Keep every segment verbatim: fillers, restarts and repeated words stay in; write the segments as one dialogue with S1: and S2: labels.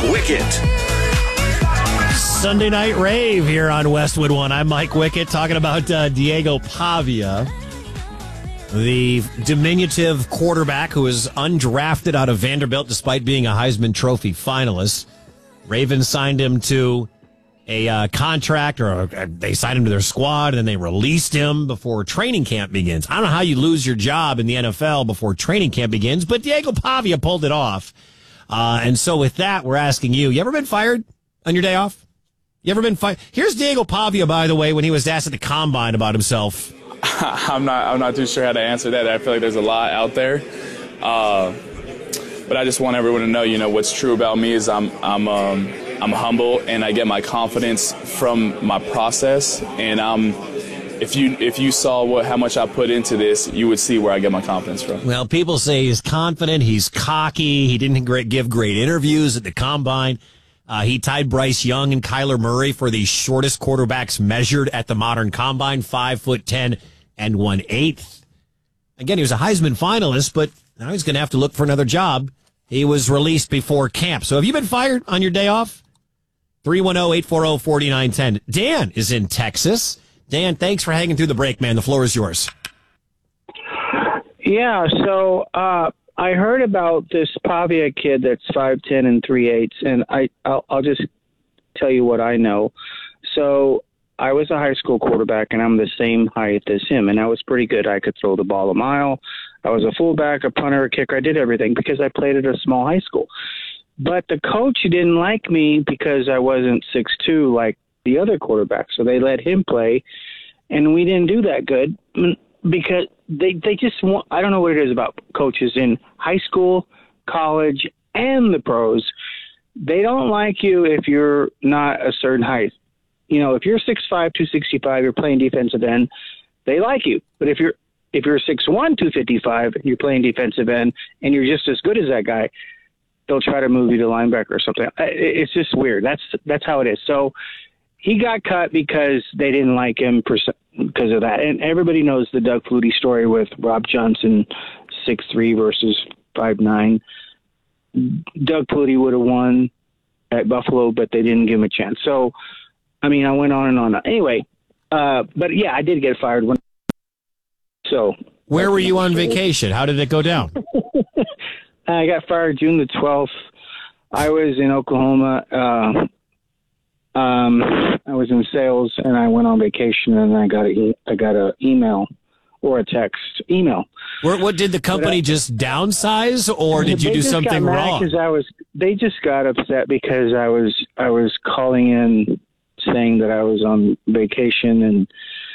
S1: Wicket.
S2: Sunday Night Rave here on Westwood One. I'm Mike Wicket talking about uh, Diego Pavia, the diminutive quarterback who was undrafted out of Vanderbilt despite being a Heisman Trophy finalist. Ravens signed him to a uh, contract, or a, they signed him to their squad, and then they released him before training camp begins. I don't know how you lose your job in the N F L before training camp begins, but Diego Pavia pulled it off. Uh, and so with that, we're asking you, you ever been fired on your day off? You ever been fired? Here's Diego Pavia, by the way, when he was asked at the Combine about himself.
S3: I'm not I'm not too sure how to answer that. I feel like there's a lot out there. Uh, but I just want everyone to know, you know, what's true about me is I'm I'm um, I'm humble, and I get my confidence from my process. And I'm if you if you saw what how much I put into this, you would see where I get my confidence from.
S2: Well, people say he's confident, he's cocky, he didn't great, give great interviews at the Combine. Uh, he tied Bryce Young and Kyler Murray for the shortest quarterbacks measured at the modern Combine, five foot ten and one eighth. Again, he was a Heisman finalist, but now he's going to have to look for another job. He was released before camp. So have you been fired on your day off? three one zero, eight four zero, four nine one zero. Dan is in Texas. Dan, thanks for hanging through the break, man. The floor is yours.
S4: Yeah, so uh, I heard about this Pavia kid that's five ten and three eighths, and I, I'll, I'll just tell you what I know. So I was a high school quarterback, and I'm the same height as him, and I was pretty good. I could throw the ball a mile. I was a fullback, a punter, a kicker. I did everything because I played at a small high school. But the coach didn't like me because I wasn't six two like the other quarterbacks, so they let him play, and we didn't do that good because they they just want, I don't know what it is about coaches in high school, college, and the pros. They don't like you if you're not a certain height. You know, if you're six five, two sixty-five, you're playing defensive end, they like you. But if you're if you're six one, two fifty-five, you're playing defensive end, and you're just as good as that guy, they'll try to move you to linebacker or something. It's just weird. That's that's how it is. So he got cut because they didn't like him because of that. And everybody knows the Doug Flutie story with Rob Johnson, six three versus five nine. Doug Flutie would have won at Buffalo, but they didn't give him a chance. So, I mean, I went on and on. Anyway, uh, but yeah, I did get fired. When, so
S2: where were you on vacation? How did it go down?
S4: I got fired June the twelfth. I was in Oklahoma. Uh, um, I was in sales, and I went on vacation, and I got a, I got an email or a text email.
S2: What, what did the company I, just downsize, or did you do something wrong?
S4: Because I was, they just got upset because I was I was calling in saying that I was on vacation, and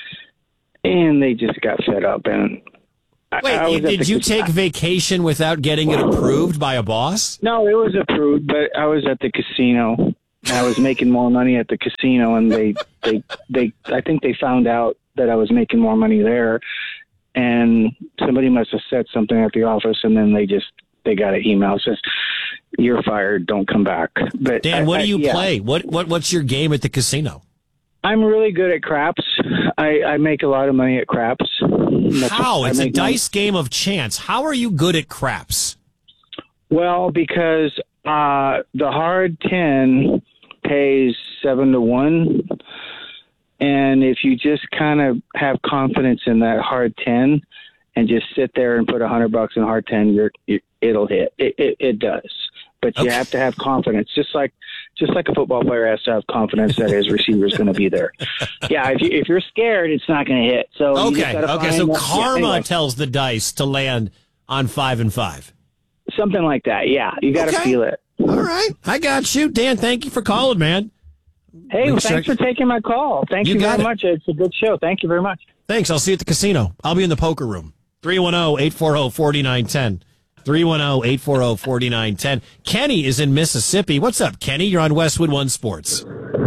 S4: and they just got fed up. And
S2: wait,
S4: I, I
S2: did you take vacation without getting it approved by a boss?
S4: No, it was approved, but I was at the casino. I was making more money at the casino, and they, they, they, I think they found out that I was making more money there, and somebody must have said something at the office, and then they just, they got an email that says, "You're fired, don't come back." But
S2: Dan, what
S4: I,
S2: do you
S4: I, yeah.
S2: play? What, what, what's your game at the casino?
S4: I'm really good at craps. I, I make a lot of money at craps. That's
S2: How? It's a dice
S4: money.
S2: game of chance. How are you good at craps?
S4: Well, because uh, the hard ten pays seven to one, and if you just kind of have confidence in that hard ten and just sit there and put a hundred bucks in hard ten, you're, you, it'll hit. It, it, it does, but you
S2: okay.
S4: have to have confidence, just like just like a football player has to have confidence that his receiver is going to be there. Yeah, if you if you're scared, it's not going to hit. So you just
S2: okay,
S4: gotta
S2: okay.
S4: find
S2: So
S4: that-
S2: karma
S4: yeah, anyway.
S2: tells the dice to land on five and five.
S4: Something like that, yeah. You got to
S2: Okay.
S4: feel it.
S2: All right. I got you. Dan, thank you for calling, man.
S4: Hey,
S2: We
S4: well,
S2: check-
S4: thanks for taking my call. Thank
S2: You
S4: you,
S2: got
S4: very
S2: it.
S4: much. It's a good show. Thank you very much.
S2: Thanks. I'll see you at the casino. I'll be in the poker room. three one zero, eight four zero, four nine one zero. three one zero, eight four zero, four nine one zero. Kenny is in Mississippi. What's up, Kenny? You're on Westwood One Sports.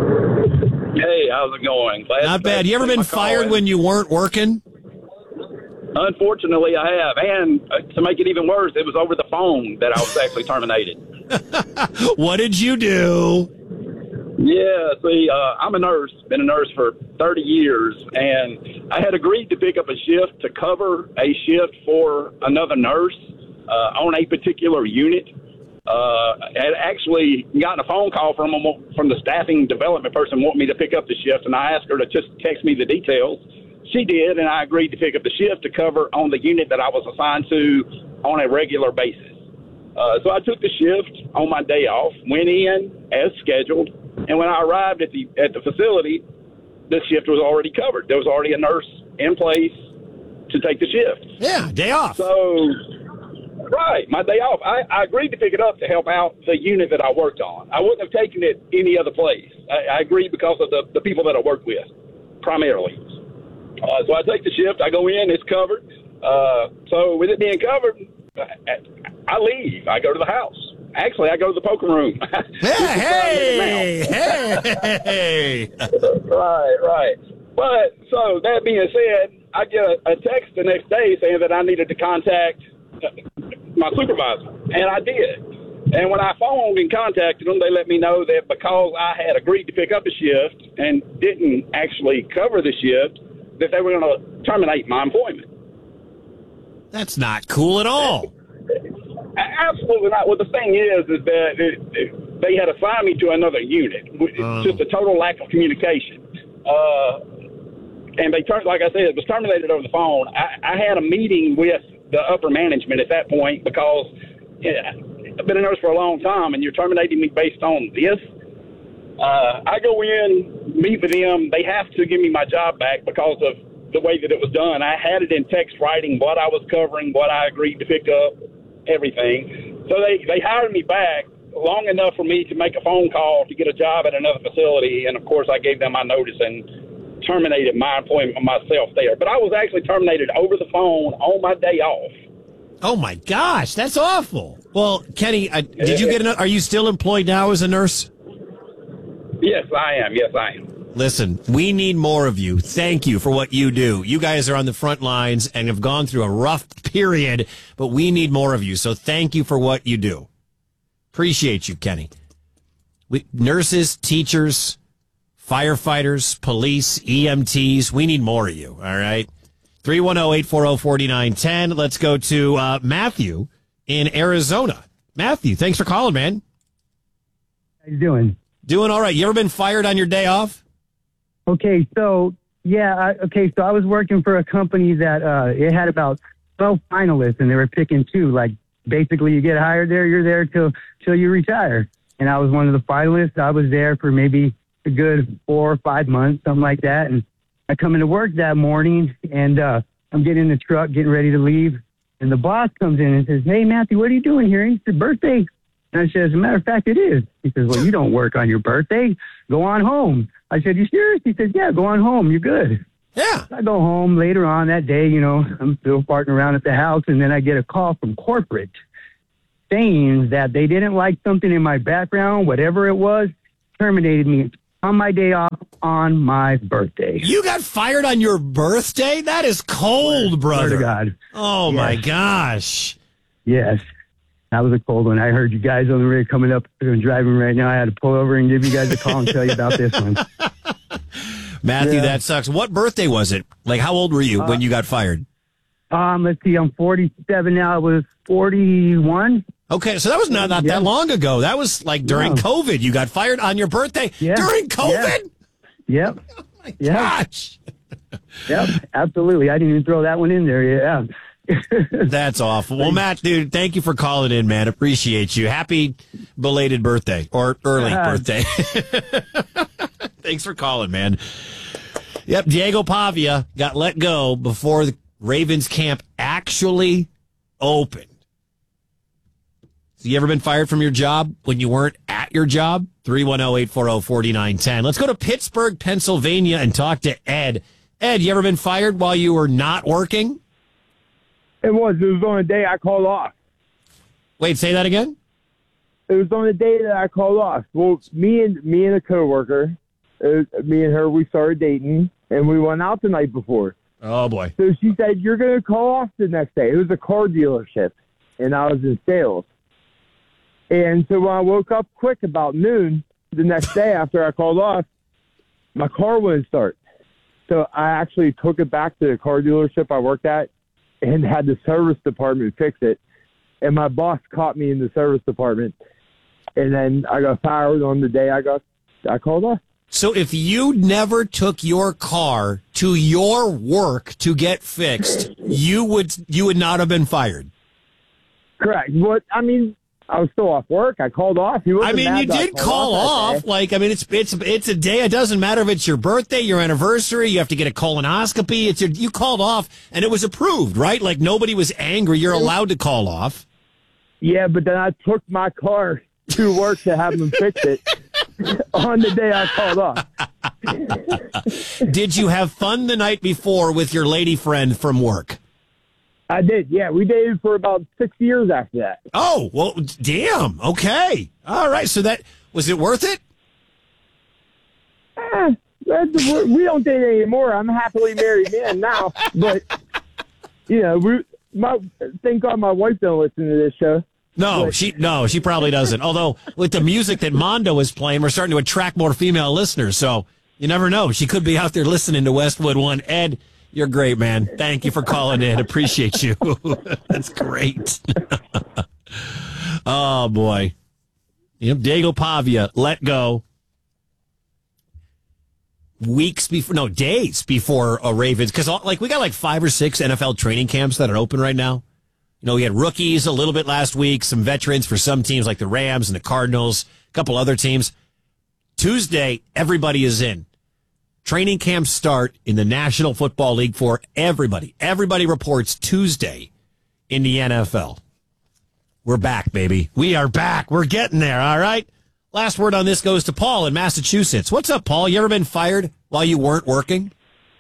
S5: Hey, how's it going? Glad
S2: Not bad. You ever been fired when you weren't working?
S5: Unfortunately, I have. And uh, to make it even worse, it was over the phone that I was actually terminated.
S2: What did you do?
S5: Yeah, see, uh, I'm a nurse, been a nurse for thirty years, and I had agreed to pick up a shift to cover a shift for another nurse uh, on a particular unit. Uh, had actually gotten a phone call from them, from the staffing development person wanting me to pick up the shift, and I asked her to just text me the details. She did, and I agreed to pick up the shift to cover on the unit that I was assigned to on a regular basis. Uh, so I took the shift on my day off, went in as scheduled, and when I arrived at the at the facility, the shift was already covered. There was already a nurse in place to take the shift.
S2: Yeah, day off.
S5: So, right, my day off. I, I agreed to pick it up to help out the unit that I worked on. I wouldn't have taken it any other place. I, I agreed because of the, the people that I worked with, primarily. Uh, so I take the shift. I go in. It's covered. Uh, so with it being covered, I, I leave. I go to the house. Actually, I go to the poker room.
S2: Yeah, hey, hey, hey.
S5: Right, right. But so that being said, I get a, a text the next day saying that I needed to contact my supervisor, and I did. And when I phoned and contacted them, they let me know that because I had agreed to pick up a shift and didn't actually cover the shift, that they were going to terminate my employment.
S2: That's not cool at all.
S5: Absolutely not. Well, the thing is, is that it, it, they had assigned me to another unit. It's
S2: Um.
S5: just a total lack of communication. Uh, and they turned, like I said, it was terminated over the phone. I, I had a meeting with the upper management at that point because yeah, I've been a nurse for a long time, and you're terminating me based on this. Uh, I go in, meet with them. They have to give me my job back because of the way that it was done. I had it in text writing, what I was covering, what I agreed to pick up, everything. So they, they hired me back long enough for me to make a phone call to get a job at another facility. And, of course, I gave them my notice and terminated my employment myself there. But I was actually terminated over the phone on my day off.
S2: Oh, my gosh, that's awful. Well, Kenny, uh, did you get an, are you still employed now as a nurse?
S5: Yes, I am. Yes, I am.
S2: Listen, we need more of you. Thank you for what you do. You guys are on the front lines and have gone through a rough period, but we need more of you. So thank you for what you do. Appreciate you, Kenny. We, nurses, teachers, firefighters, police, E M Ts, we need more of you, all right? three one zero, eight four zero, four nine one zero. Let's go to uh, Matthew in Arizona. Matthew, thanks for calling, man.
S1: How you doing?
S2: Doing all right. You ever been fired on your day off?
S1: Okay, so yeah, I, okay, so I was working for a company that uh, it had about twelve finalists, and they were picking two. Like basically, you get hired there, you're there till till you retire. And I was one of the finalists. I was there for maybe a good four or five months, something like that. And I come into work that morning, and uh, I'm getting in the truck, getting ready to leave, and the boss comes in and says, "Hey, Matthew, what are you doing here?" He said, "Birthday." And I said, "As a matter of fact, it is." He says, "Well, you don't work on your birthday. Go on home." I said, "You serious?" He said, "Yeah, go on home. You're good."
S2: Yeah.
S1: I go home later on that day, you know, I'm still farting around at the house, and then I get a call from corporate saying that they didn't like something in my background, whatever it was, terminated me on my day off on my birthday.
S2: You got fired on your birthday? That is cold, brother.
S1: Swear to God.
S2: Oh,
S1: Yes.
S2: my gosh.
S1: Yes. That was a cold one. I heard you guys on the radio coming up and driving right now. I had to pull over and give you guys a call and tell you about this one.
S2: Matthew,
S1: Yeah.
S2: that sucks. What birthday was it? Like, how old were you
S1: Uh,
S2: when you got fired?
S1: Um, let's see, I'm forty-seven now. I was forty-one.
S2: Okay, so that was not, not
S1: Yeah.
S2: that long ago. That was like during
S1: No.
S2: COVID. You got fired on your birthday
S1: Yeah.
S2: during COVID?
S1: Yep.
S2: Oh, my
S1: Yeah.
S2: gosh.
S1: Yep. Absolutely. I didn't even throw that one in there. Yeah.
S2: That's awful. Well, Matt, dude, thank you for calling in, man. Appreciate you. Happy belated birthday or early
S1: Uh,
S2: birthday. Thanks for calling, man. Yep, Diego Pavia got let go before the Ravens camp actually opened. So you ever been fired from your job when you weren't at your job? three one zero, eight four zero, four nine one zero. Let's go to Pittsburgh, Pennsylvania and talk to Ed. Ed, you ever been fired while you were not working?
S6: It was. It was on a day I called off.
S2: Wait, say that again?
S6: It was on a day that I called off. Well, me and me and a coworker, uh, me and her, we started dating, and we went out the night before.
S2: Oh, boy.
S6: So she said, "You're going to call off the next day." It was a car dealership, and I was in sales. And so when I woke up quick about noon the next day after I called off, my car wouldn't start. So I actually took it back to the car dealership I worked at and had the service department fix it. and my boss caught me in the service department. And then I got fired on the day I got I called off.
S2: So if you never took your car to your work to get fixed, you would you would not have been fired.
S6: Correct. But I mean, I was still off work. I called off. He wasn't
S2: I mean,
S6: mad
S2: you
S6: that I
S2: did
S6: called
S2: call
S6: off.
S2: off. Like, I mean, it's it's it's a day. It doesn't matter if it's your birthday, your anniversary. You have to get a colonoscopy. It's your, you called off, and it was approved, right? Like nobody was angry. You're allowed to call off.
S6: Yeah, but then I took my car to work to have them fix it on the day I called off.
S2: Did you have fun the night before with your lady friend from work?
S6: I did, yeah. We dated for about six years after that.
S2: Oh, well, damn. Okay. All right. So that, was it worth it?
S6: Eh, that's, we don't date anymore. I'm a happily married man now. But, you know, we, my, thank God my wife don't listen to this show.
S2: No,
S6: But,
S2: she no, she probably doesn't. Although with the music that Mondo is playing, we're starting to attract more female listeners. So you never know. She could be out there listening to Westwood One. Ed, you're great, man. Thank you for calling in. Appreciate you. That's great. Oh, boy. Yep, Diego Pavia let go weeks before, no, days before a Ravens. Because, like, we got like five or six N F L training camps that are open right now. You know, we had rookies a little bit last week, some veterans for some teams like the Rams and the Cardinals, a couple other teams. Tuesday, everybody is in. Training camps start in the National Football League for everybody. Everybody reports Tuesday in the N F L. We're back, baby. We are back. We're getting there, all right? Last word on this goes to Paul in Massachusetts. What's up, Paul? You ever been fired while you weren't working?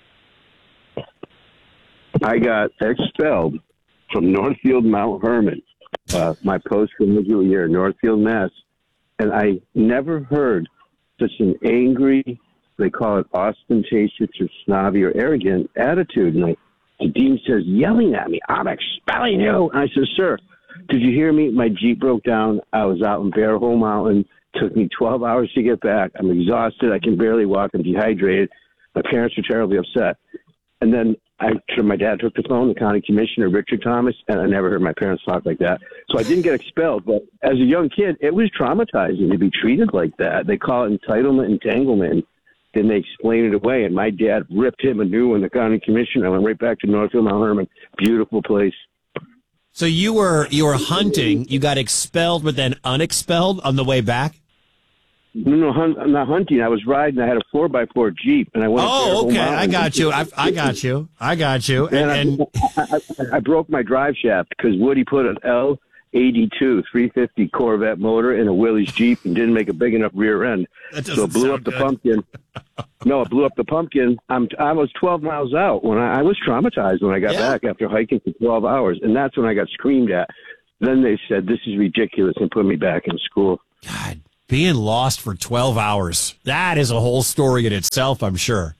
S7: I got expelled from Northfield Mount Hermon, uh, my post-collegiate year, Northfield, Mass. And I never heard such an angry, they call it ostentatious or snobby or arrogant attitude. And I, the dean says, yelling at me, I'm expelling you. And I said, sir, did you hear me? My Jeep broke down. I was out in Bear Hole Mountain. Took me twelve hours to get back. I'm exhausted. I can barely walk. I'm dehydrated. My parents were terribly upset. And then I, my dad took the phone, the county commissioner, Richard Thomas, and I never heard my parents talk like that. So I didn't get expelled. But as a young kid, it was traumatizing to be treated like that. They call it entitlement entanglement. Then they explain it away. And my dad ripped him a new one, the county commissioner. I went right back to Northfield Mount Hermon. Beautiful place.
S2: So you were you were hunting. You got expelled, but then unexpelled on the way back?
S7: No, no, hun- I'm not hunting. I was riding. I had a four by four Jeep, and I went.
S2: Oh, okay.
S7: Mountain.
S2: I got you. I, I got you. I got you. And,
S7: and
S2: and
S7: I, I, I broke my drive shaft because Woody put an L eighty-two three fifty Corvette motor in a Willys Jeep and didn't make a big enough rear end, so it blew up the
S2: good.
S7: pumpkin. No, it blew up the pumpkin. I'm I was twelve miles out when I, I was traumatized when I got
S2: Yeah.
S7: back after hiking for twelve hours, and that's when I got screamed at. Then they said, "This is ridiculous," and put me back in school.
S2: God, being lost for twelve hours. That is a whole story in itself, I'm sure.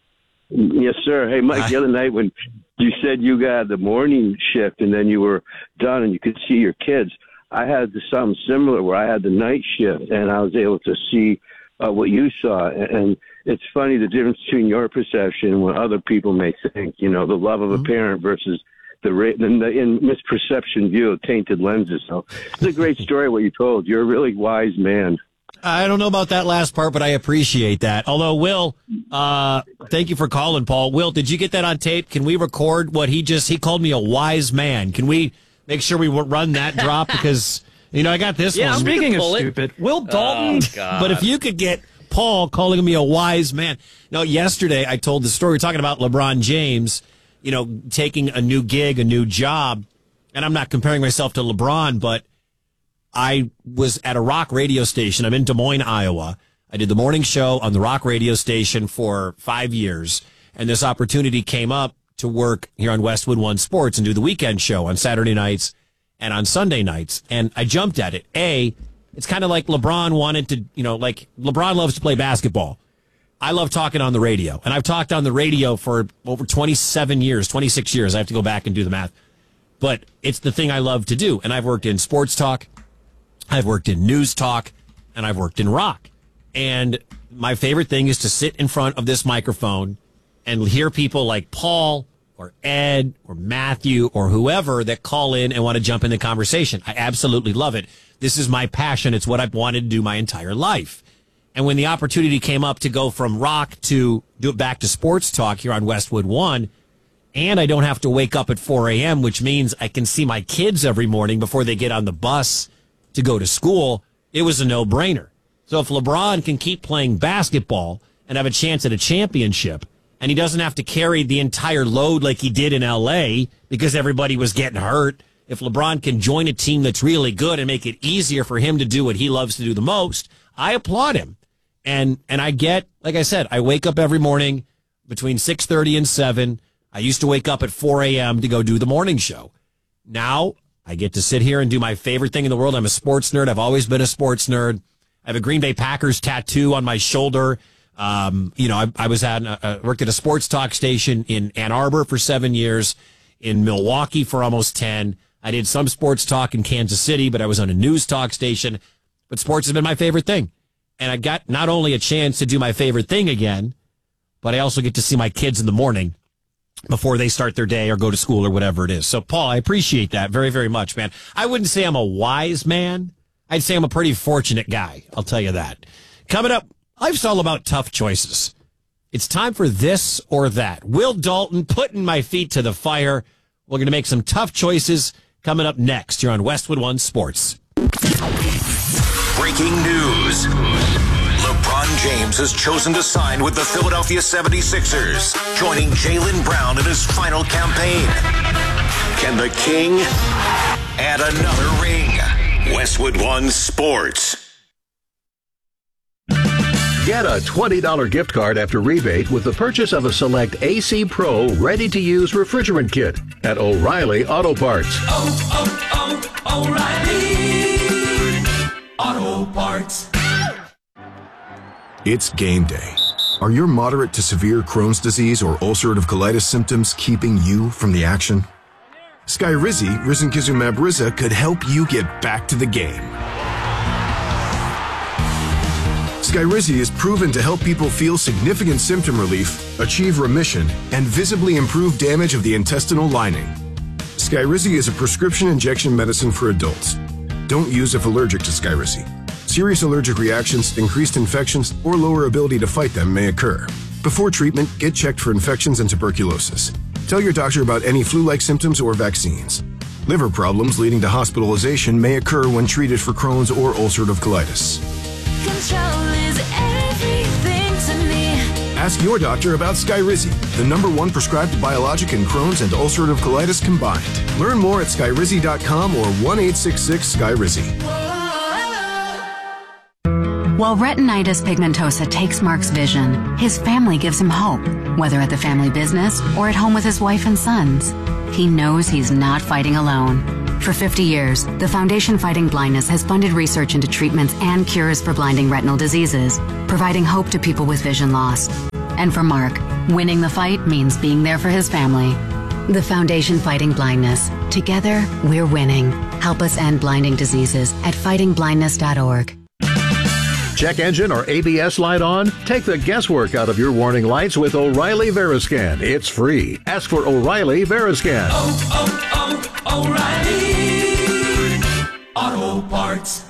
S7: Yes, sir. Hey, Mike, the other night when you said you got the morning shift and then you were done and you could see your kids, I had something similar where I had the night shift and I was able to see uh, what you saw. And it's funny the difference between your perception and what other people may think, you know, the love of a
S2: Mm-hmm.
S7: parent versus the, ra- the, the in misperception view of tainted lenses. So it's a great story what you told. You're a really wise man.
S2: I don't know about that last part, but I appreciate that. Although, Will, uh, thank you for calling, Paul. Will, did you get that on tape? Can we record what he just, he called me a wise man. Can we make sure we run that drop? Because, you know, I got this
S8: Yeah,
S2: one.
S8: speaking of
S9: pull it.
S8: stupid, Will Dalton.
S9: Oh, God.
S2: But if you could get Paul calling me a wise man. No, yesterday I told the story. We were talking about LeBron James, you know, taking a new gig, a new job. And I'm not comparing myself to LeBron, but I was at a rock radio station. I'm in Des Moines, Iowa. I did the morning show on the rock radio station for five years. And this opportunity came up to work here on Westwood One Sports and do the weekend show on Saturday nights and on Sunday nights. And I jumped at it. A, it's kind of like LeBron wanted to, you know, like LeBron loves to play basketball. I love talking on the radio. And I've talked on the radio for over twenty-seven years, twenty-six years. I have to go back and do the math. But it's the thing I love to do. And I've worked in sports talk. I've worked in news talk, and I've worked in rock. And my favorite thing is to sit in front of this microphone and hear people like Paul or Ed or Matthew or whoever that call in and want to jump in the conversation. I absolutely love it. This is my passion. It's what I've wanted to do my entire life. And when the opportunity came up to go from rock to do it back to sports talk here on Westwood One, and I don't have to wake up at four a.m., which means I can see my kids every morning before they get on the bus to go to school, it was a no-brainer. So if LeBron can keep playing basketball and have a chance at a championship, and he doesn't have to carry the entire load like he did in L A because everybody was getting hurt, if LeBron can join a team that's really good and make it easier for him to do what he loves to do the most, I applaud him. And and I get, like I said, I wake up every morning between six thirty and seven. I used to wake up at four a.m. to go do the morning show. Now I get to sit here and do my favorite thing in the world. I'm a sports nerd. I've always been a sports nerd. I have a Green Bay Packers tattoo on my shoulder. Um, you know, I, I was at uh, worked at a sports talk station in Ann Arbor for seven years, in Milwaukee for almost ten. I did some sports talk in Kansas City, but I was on a news talk station. But sports has been my favorite thing. And I got not only a chance to do my favorite thing again, but I also get to see my kids in the morning before they start their day or go to school or whatever it is. So, Paul, I appreciate that very, very much, man. I wouldn't say I'm a wise man. I'd say I'm a pretty fortunate guy. I'll tell you that. Coming up, life's all about tough choices. It's time for this or that. Will Dalton putting my feet to the fire. We're going to make some tough choices coming up next here on Westwood One Sports.
S8: Breaking news. LeBron James has chosen to sign with the Philadelphia seventy-sixers, joining Jaylen Brown in his final campaign. Can the King add another ring? Westwood One Sports.
S9: Get a twenty dollars gift card after rebate with the purchase of a select A C Pro ready-to-use refrigerant kit at O'Reilly Auto Parts.
S10: Oh, oh, oh, O'Reilly Auto Parts.
S11: It's game day. Are your moderate to severe Crohn's disease or ulcerative colitis symptoms keeping you from the action? Skyrizi, risankizumab Riza, could help you get back to the game. Skyrizi is proven to help people feel significant symptom relief, achieve remission, and visibly improve damage of the intestinal lining. Skyrizi is a prescription injection medicine for adults. Don't use if allergic to Skyrizi. Serious allergic reactions, increased infections, or lower ability to fight them may occur. Before treatment, get checked for infections and tuberculosis. Tell your doctor about any flu-like symptoms or vaccines. Liver problems leading to hospitalization may occur when treated for Crohn's or ulcerative colitis.
S10: Control is everything to me.
S11: Ask your doctor about Skyrizi, the number one prescribed biologic in Crohn's and ulcerative colitis combined. Learn more at skyrizi dot com or one eight six six Skyrizi.
S12: While retinitis pigmentosa takes Mark's vision, his family gives him hope, whether at the family business or at home with his wife and sons. He knows he's not fighting alone. For fifty years, the Foundation Fighting Blindness has funded research into treatments and cures for blinding retinal diseases, providing hope to people with vision loss. And for Mark, winning the fight means being there for his family. The Foundation Fighting Blindness. Together, we're winning. Help us end blinding diseases at fighting blindness dot org.
S9: Check engine or A B S light on? Take the guesswork out of your warning lights with O'Reilly Veriscan. It's free. Ask for O'Reilly Veriscan.
S10: Oh, oh, oh, O'Reilly Auto Parts.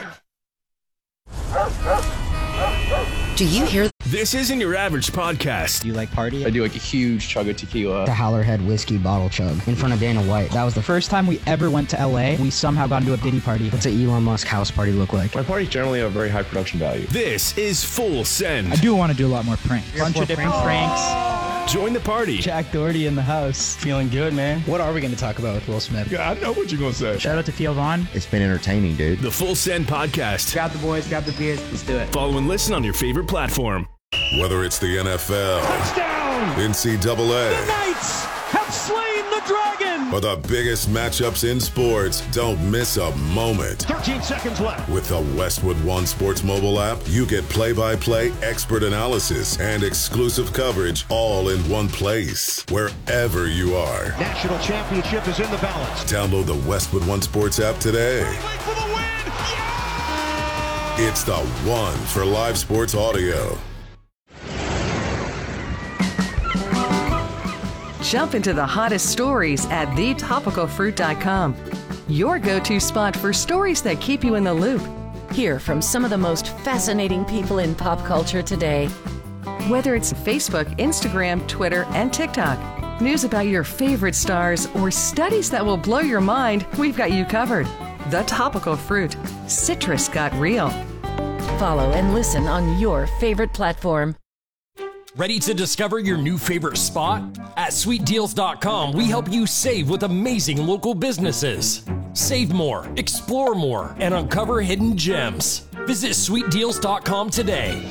S13: Do you hear?
S14: This isn't your average podcast.
S15: Do you like party?
S16: I do like a huge chug of tequila.
S15: The Howlerhead whiskey bottle chug in front of Dana White. That was the first time we ever went to L A. We somehow got into a Diddy party. What's an Elon Musk house party look like?
S16: My parties generally have very high production value.
S14: This is Full Send.
S15: I do want to do a lot more pranks. A bunch of different pranks.
S14: Join the party.
S15: Jack Doherty in the house. Feeling good, man. What are we going to talk about with Will Smith?
S16: Yeah, I know what you're going to say.
S15: Shout out to Theo Vaughn.
S17: It's been entertaining, dude.
S14: The Full Send Podcast.
S15: Grab the boys, grab the beers. Let's do it.
S14: Follow and listen on your favorite platform.
S18: Whether it's the N F L,
S19: touchdown,
S18: N C double A,
S19: the Knights have slain the dragon,
S18: or the biggest matchups in sports, don't miss a moment.
S19: thirteen seconds left.
S18: With the Westwood One Sports mobile app, you get play-by-play expert analysis and exclusive coverage all in one place, wherever you are.
S19: National championship is in the balance.
S18: Download the Westwood One Sports app today.
S19: For the win. Yeah!
S18: It's the one for live sports audio.
S17: Jump into the hottest stories at the topical fruit dot com. Your go-to spot for stories that keep you in the loop.
S20: Hear from some of the most fascinating people in pop culture today.
S17: Whether it's Facebook, Instagram, Twitter, and TikTok, news about your favorite stars, or studies that will blow your mind, we've got you covered. The Topical Fruit. Citrus got real.
S20: Follow and listen on your favorite platform.
S21: Ready to discover your new favorite spot? At sweet deals dot com, we help you save with amazing local businesses. Save more, explore more, and uncover hidden gems. Visit sweet deals dot com today.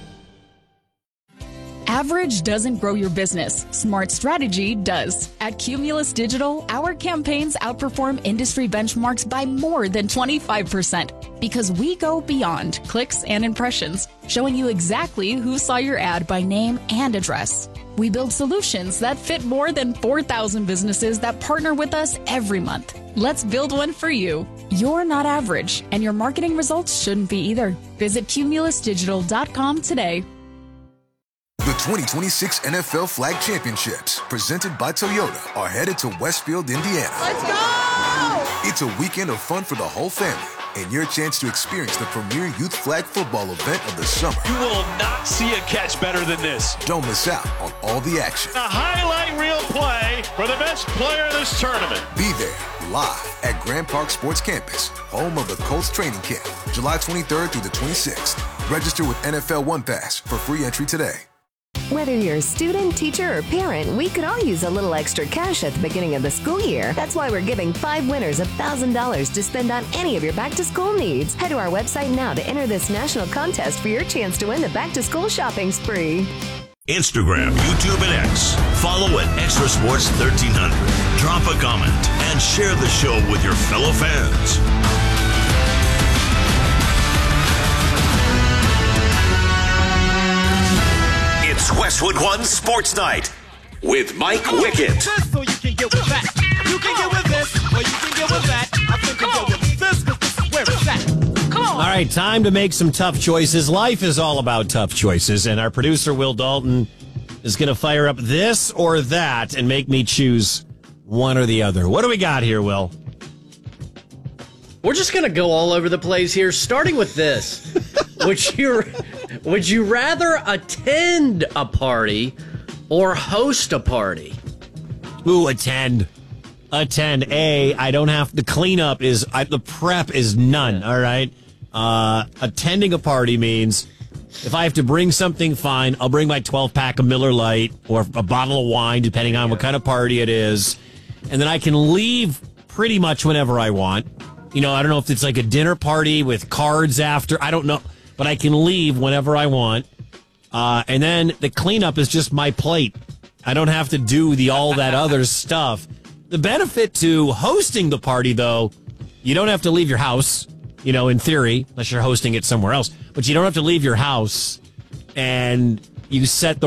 S22: Average doesn't grow your business. Smart strategy does. At Cumulus Digital, our campaigns outperform industry benchmarks by more than twenty-five percent because we go beyond clicks and impressions, showing you exactly who saw your ad by name and address. We build solutions that fit more than four thousand businesses that partner with us every month. Let's build one for you. You're not average, and your marketing results shouldn't be either. Visit cumulus digital dot com today.
S23: The twenty twenty-six N F L Flag Championships, presented by Toyota, are headed to Westfield, Indiana.
S10: Let's go!
S23: It's a weekend of fun for the whole family and your chance to experience the premier youth flag football event of the summer.
S19: You will not see a catch better than this.
S23: Don't miss out on all the action.
S19: A highlight reel play for the best player in this tournament.
S23: Be there live at Grand Park Sports Campus, home of the Colts training camp, July twenty-third through the twenty-sixth. Register with N F L One Pass for free entry today.
S24: Whether you're a student, teacher, or parent, we could all use a little extra cash at the beginning of the school year. That's why we're giving five winners one thousand dollars to spend on any of your back-to-school needs. Head to our website now to enter this national contest for your chance to win the back-to-school shopping spree.
S25: Instagram, YouTube, and X. Follow at Extra Sports thirteen hundred. Drop a comment and share the show with your fellow fans. It's Westwood One Sports Night with Mike Wickett.
S10: So you can get with that. You can get with this, or you can get with that. I think you can get with this, because this is where it's at. Come on.
S2: All right, time to make some tough choices. Life is all about tough choices, and our producer, Will Dalton, is going to fire up this or that and make me choose one or the other. What do we got here, Will?
S26: We're just going to go all over the place here, starting with this. would you would you rather attend a party or host a party?
S2: Ooh, attend. Attend. A, I don't have the cleanup is I, the prep is none. All right. Uh, attending a party means if I have to bring something, fine. I'll bring my twelve pack of Miller Lite or a bottle of wine, depending on what kind of party it is, and then I can leave pretty much whenever I want. You know, I don't know if it's like a dinner party with cards after. I don't know, but I can leave whenever I want. Uh, and then the cleanup is just my plate. I don't have to do the all that other stuff. The benefit to hosting the party, though, you don't have to leave your house, you know, in theory, unless you're hosting it somewhere else. But you don't have to leave your house, and you set the